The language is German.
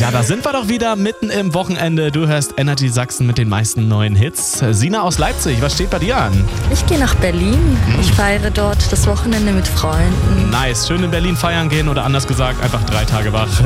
Ja, da sind wir doch wieder mitten im Wochenende. Du hörst Energy Sachsen mit den meisten neuen Hits. Sina aus Leipzig, was steht bei dir an? Ich gehe nach Berlin. Ich feiere dort das Wochenende mit Freunden. Nice, schön in Berlin feiern gehen oder anders gesagt einfach 3 Tage wach.